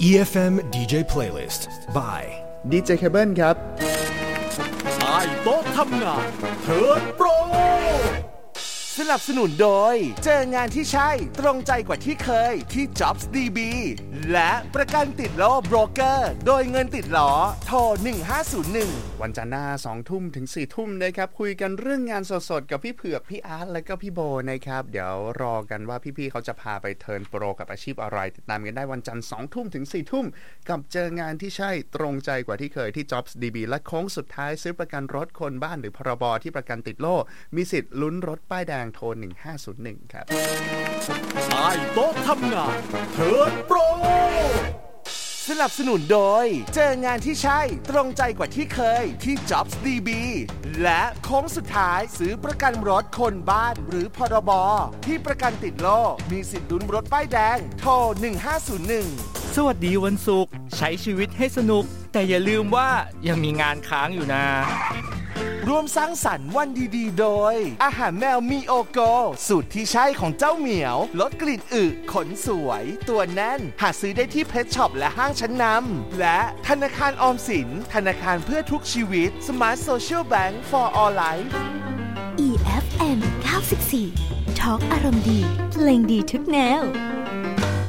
EFM DJ Playlist by DJ Cable ครับใต้โต๊ะทำงานเทิร์นโปรสนับสนุนโดยเจองานที่ใช่ตรงใจกว่าที่เคยที่ Jobs DB และประกันติดล้อโบรกเกอร์โดยเงินติดล้อโทร1501 วันจันทร์หน้า 20:00 น. ถึง 4:00 น. นะครับคุยกันเรื่องงานสดๆกับพี่เผือกพี่อาร์ตและก็พี่โบนะครับเดี๋ยวรอกันว่าพี่ๆเขาจะพาไปเทิร์นโปรกับอาชีพอะไรติดตามกันได้วันจันทร์ 20:00 น. ถึง 4:00 น. กับเจองานที่ใช่ตรงใจกว่าที่เคยที่ Jobs DB และโค้งสุดท้ายซื้อประกันรถคนบ้านหรือพรบที่ประกันติดโล่มีสิทธิ์ลุ้นรถป้ายแดงโทร1501ครับใต้โต๊ะทำงานเทิร์นโปรสนับสนุนโดยเจองานที่ใช่ตรงใจกว่าที่เคยที่ Jobs DB และโค้งสุดท้ายซื้อประกันรถคนบ้านหรือพรบที่ประกันติดโล่มีสิทธิ์ลุ้นรถป้ายแดงโทร1501 สวัสดีวันศุกร์ใช้ชีวิตให้สนุกแต่อย่าลืมว่ายังมีงานค้างอยู่นะร่วมสร้างสรรค์วันดีๆโดยอาหารแมวมีโอโกสูตรที่ใช่ของเจ้าเหมียวลดกลิ่นอึขนสวยตัวแน่นหาซื้อได้ที่เพชช็อปและห้างชั้นนำและธนาคารออมสินธนาคารเพื่อทุกชีวิต Smart Social Bank for All Life EFM 94 Talk อารมณ์ดีเพลงดีทุกแนว